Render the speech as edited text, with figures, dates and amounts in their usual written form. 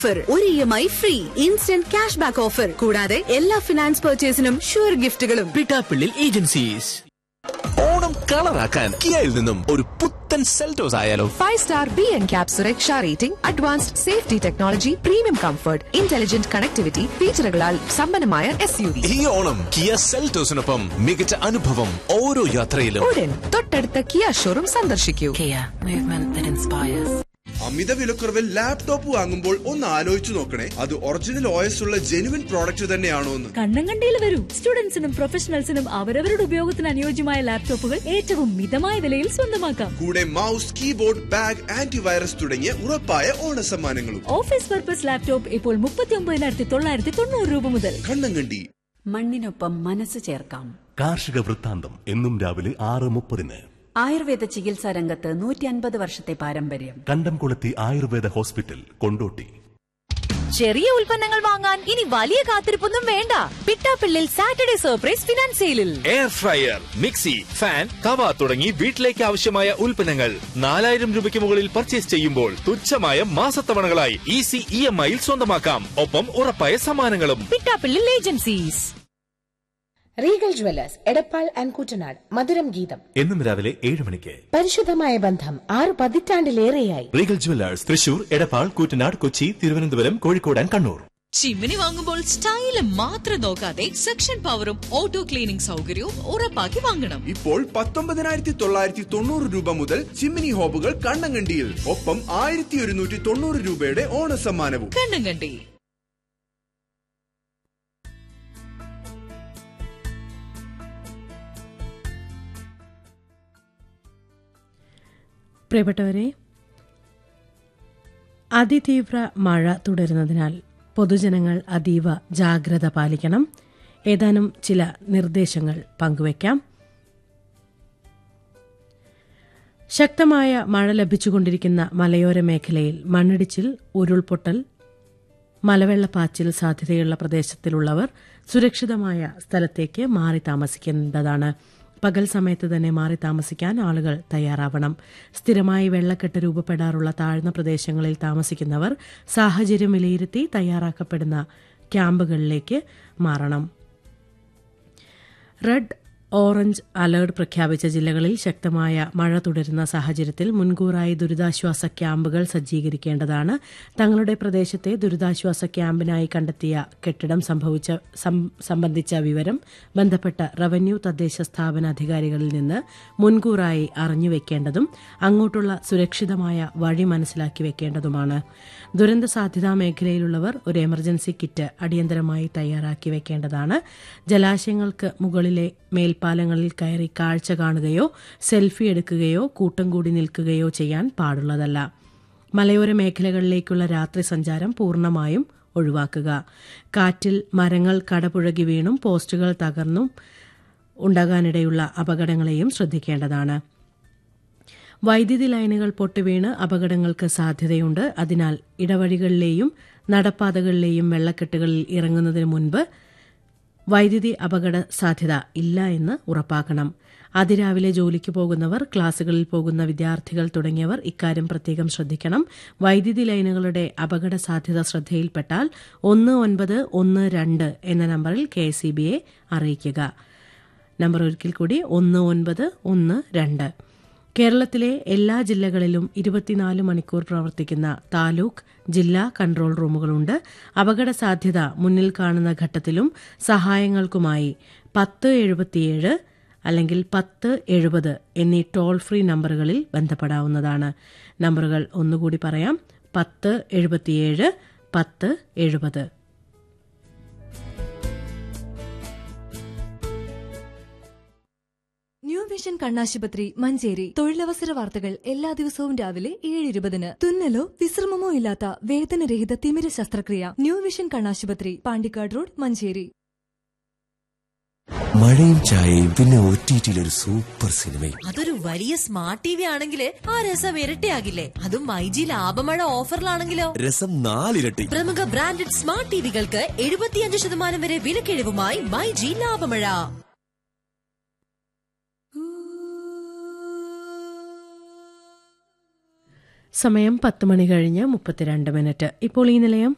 ഒരു EMI free, instant cash back offer കൂടാതെ എല്ലാ finance പർച്ചേസിനും sure ഗിഫ്റ്റുകളും. Pittappillil agencies. Onam കളറാക്കാൻ കിയയിൽ നിന്നും ഒരു പുത്തൻ സെൽറ്റോസ് ആയാലോ? 5-star B&CAP സുരക്ഷാ rating, advanced safety technology, premium comfort, intelligent connectivity, ഫീച്ചറുകളാൽ സമ്പന്നമായ SUV. ഈ ഓണം കിയ സെൽറ്റോസിനൊപ്പം മികച്ച അനുഭവം ഓരോ യാത്രയിലും. ഉടൻ തൊട്ടടുത്ത കിയ ഷോറൂം സന്ദർശിക്കൂ. അമിത വിലക്കുറവിൽ ലാപ്ടോപ്പ് വാങ്ങുമ്പോൾ ഒന്ന് ആലോചിച്ചു നോക്കണേ, അത് ഒറിജിനൽ OS ഉള്ള ജെനുവിൻ പ്രോഡക്റ്റ് തന്നെയാണോ എന്ന്. കണ്ണങ്കണ്ടിയിൽ വരൂ. സ്റ്റുഡൻസിനും പ്രൊഫഷണൽസിനും അവരവരുടെ ഉപയോഗത്തിന് അനുയോജ്യമായ ലാപ്ടോപ്പുകൾ ഏറ്റവും മിതമായ വിലയിൽ സ്വന്തമാക്കാം. കൂടെ മൗസ്, കീബോർഡ്, ബാഗ്, ആന്റിവൈറസ് തുടങ്ങിയ ഉറപ്പായ ഓണ സമ്മാനങ്ങളും. ഓഫീസ് പർപ്പസ് ലാപ്ടോപ്പ് ഇപ്പോൾ 39,990 രൂപ മുതൽ. കണ്ണങ്കണ്ടി. മണ്ണിനൊപ്പം മനസ്സ് ചേർക്കാം. കാർഷിക വൃത്താന്തം എന്നും രാവിലെ 6:30. ആയുർവേദ ചികിത്സാ രംഗത്ത് 150 വർഷത്തെ പാരമ്പര്യം. കണ്ടംകുളത്തി ആയുർവേദ ഹോസ്പിറ്റൽ, കൊണ്ടോട്ടി. ചെറിയ ഉൽപ്പന്നങ്ങൾ വാങ്ങാൻ ഇനി വലിയ കാത്തിരിപ്പൊന്നും വേണ്ട. പിട്ടാപ്പിള്ളിൽ സാറ്റർഡേ സർപ്രൈസ് ഫിനാൻസ് സെയിലിൽ എയർ ഫ്രയർ, മിക്സി, ഫാൻ, തവ തുടങ്ങി വീട്ടിലേക്ക് ആവശ്യമായ ഉൽപ്പന്നങ്ങൾ 4000 രൂപയ്ക്ക് മുകളിൽ പർച്ചേസ് ചെയ്യുമ്പോൾ തുച്ഛമായ മാസത്തവണകളായി ഈസി EMI സ്വന്തമാക്കാം. ഒപ്പം ഉറപ്പായ സമ്മാനങ്ങളും. Pittappillil agencies. Regal Jewellers, Edappal and Kuttanad. മധുരം ഗീതം എന്നും രാവിലെ 7 മണിക്ക്. പരിശുദ്ധമായ ബന്ധം 6 പതിറ്റാണ്ടിലേറെയായി. Regal Jewellers, Thrissur, Edappal, Koottanad, Kochi, Thiruvananthapuram, Kozhikode and Kannur. Chimmini വാങ്ങുമ്പോൾ സ്റ്റൈല് മാത്രം നോക്കാതെ സെക്ഷൻ പവറും ഓട്ടോ ക്ലീനിംഗ് സൗകര്യവും ഉറപ്പാക്കി വാങ്ങണം. ഇപ്പോൾ 19,990 രൂപ മുതൽ ചിമ്മിനി ഹോബുകൾ കണ്ണങ്കണ്ടിയിൽ. ഒപ്പം 1,190 രൂപയുടെ ഓണസമ്മാനവും. കണ്ണങ്കണ്ടി. പ്രിയപ്പെട്ടവരെ, അതിതീവ്ര മഴ തുടരുന്നതിനാൽ പൊതുജനങ്ങൾ അതീവ ജാഗ്രത പാലിക്കണം. ഏതാനും ചില നിർദ്ദേശങ്ങൾ പങ്കുവയ്ക്കാം. ശക്തമായ മഴ ലഭിച്ചുകൊണ്ടിരിക്കുന്ന മലയോര മേഖലയിൽ മണ്ണിടിച്ചിൽ, ഉരുൾപൊട്ടൽ, മലവെള്ളപ്പാച്ചിൽ സാധ്യതയുള്ള പ്രദേശത്തിലുള്ളവർ സുരക്ഷിതമായ സ്ഥലത്തേക്ക് മാറി താമസിക്കേണ്ടതാണ്. പകൽ സമയത്ത് തന്നെ മാറി താമസിക്കാൻ ആളുകൾ തയ്യാറാവണം. സ്ഥിരമായി വെള്ളക്കെട്ട് രൂപപ്പെടാറുള്ള താഴ്ന്ന പ്രദേശങ്ങളിൽ താമസിക്കുന്നവർ സാഹചര്യം വിലയിരുത്തി തയ്യാറാക്കപ്പെടുന്ന ക്യാമ്പുകളിലേക്ക് മാറണം. റെഡ്, ഓറഞ്ച് അലർട്ട് പ്രഖ്യാപിച്ച ജില്ലകളിൽ ശക്തമായ മഴ തുടരുന്ന സാഹചര്യത്തിൽ മുൻകൂറായി ദുരിതാശ്വാസ ക്യാമ്പുകൾ സജ്ജീകരിക്കേണ്ടതാണ്. തങ്ങളുടെ പ്രദേശത്തെ ദുരിതാശ്വാസ ക്യാമ്പിനായി കണ്ടെത്തിയ കെട്ടിടം സംബന്ധിച്ച വിവരം ബന്ധപ്പെട്ട റവന്യൂ തദ്ദേശ സ്ഥാപന അധികാരികളിൽ നിന്ന് മുൻകൂറായി അറിഞ്ഞുവെക്കേണ്ടതും അങ്ങോട്ടുള്ള സുരക്ഷിതമായ വഴി മനസ്സിലാക്കി വെക്കേണ്ടതുമാണ്. ദുരന്ത സാധ്യതാ മേഖലയിലുള്ളവർ ഒരു എമർജൻസി കിറ്റ് അടിയന്തരമായി തയ്യാറാക്കി വെക്കേണ്ടതാണ്. ജലാശയങ്ങൾക്ക് മുകളിലെ മേൽപ്പാലങ്ങളിൽ കയറി കാഴ്ച കാണുകയോ സെൽഫി എടുക്കുകയോ കൂട്ടം കൂടി നിൽക്കുകയോ ചെയ്യാൻ പാടുള്ളതല്ല. മലയോര മേഖലകളിലേക്കുള്ള രാത്രി സഞ്ചാരം പൂർണ്ണമായും ഒഴിവാക്കുക. കാറ്റിൽ മരങ്ങൾ കടപുഴകി വീണും പോസ്റ്റുകൾ തകർന്നും ഉണ്ടാകാനിടയുള്ള അപകടങ്ങളെയും ശ്രദ്ധിക്കേണ്ടതാണ്. വൈദ്യുതി ലൈനുകൾ പൊട്ടിവീണ് അപകടങ്ങൾക്ക് സാധ്യതയുണ്ട്. അതിനാൽ ഇടവഴികളിലെയും നടപ്പാതകളിലെയും വെള്ളക്കെട്ടുകളിൽ ഇറങ്ങുന്നതിന് മുൻപ് വൈദ്യുതി അപകട സാധ്യത ഇല്ല എന്ന് ഉറപ്പാക്കണം. അതിരാവിലെ ജോലിക്ക് പോകുന്നവർ, ക്ലാസുകളിൽ പോകുന്ന വിദ്യാർത്ഥികൾ തുടങ്ങിയവർ ഇക്കാര്യം പ്രത്യേകം ശ്രദ്ധിക്കണം. വൈദ്യുതി ലൈനുകളുടെ അപകട സാധ്യത ശ്രദ്ധയിൽപ്പെട്ടാൽ 1912 എന്ന നമ്പറിൽ KSEBയെ അറിയിക്കുക. നമ്പർ ഒരിക്കൽ കൂടി 1912. കേരളത്തിലെ എല്ലാ ജില്ലകളിലും 24 മണിക്കൂർ പ്രവർത്തിക്കുന്ന താലൂക്ക്, ജില്ലാ കൺട്രോൾ റൂമുകളുണ്ട്. അപകട സാധ്യത മുന്നിൽ കാണുന്ന ഘട്ടത്തിലും സഹായങ്ങൾക്കുമായി 1077 അല്ലെങ്കിൽ 1070 എന്നീ ടോൾ ഫ്രീ നമ്പറുകളിൽ ബന്ധപ്പെടാവുന്നതാണ്. നമ്പറുകൾ ഒന്നുകൂടി പറയാം: 1077 1070. ന്യൂ വിഷൻ കണ്ണാശുപത്രി, മഞ്ചേരി. തൊഴിലവസര വാർത്തകൾ എല്ലാ ദിവസവും രാവിലെ 7:20. തുന്നലോ വിശ്രമമോ ഇല്ലാത്ത വേദനരഹിത തിമിര ശസ്ത്രക്രിയ. ന്യൂ വിഷൻ കണ്ണാശുപത്രി, പാണ്ടിക്കാട് റോഡ്, മഞ്ചേരി. മഴയും ചായയും പിന്നെ OTTയിൽ ഒരു സൂപ്പർ സിനിമയും. അതൊരു വലിയ സ്മാർട്ട് TV ആണെങ്കിൽ ആ രസം ഇരട്ടിയാകില്ലേ? അതും മൈജി ലാഭമഴ ഓഫറിലാണെങ്കിലോ രസം 4 ഇരട്ടി. പ്രമുഖ ബ്രാൻഡഡ് സ്മാർട്ട് ടിവികൾക്ക് 75% വരെ വിലക്കിഴിവുമായി മൈജി ലാഭമഴ. സമയം 10 മണി കഴിഞ്ഞ് 32 മിനിറ്റ്. ഇപ്പോൾ ഈ നിലയം